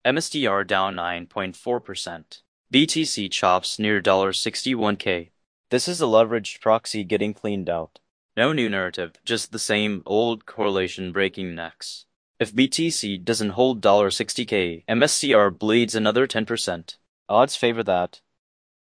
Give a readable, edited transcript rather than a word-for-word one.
MSTR down 9.4%. BTC chops near $61K. This is a leveraged proxy getting cleaned out. No new narrative, just the same old correlation breaking necks. If BTC doesn't hold $60K, MSTR bleeds another 10%. Odds favor that.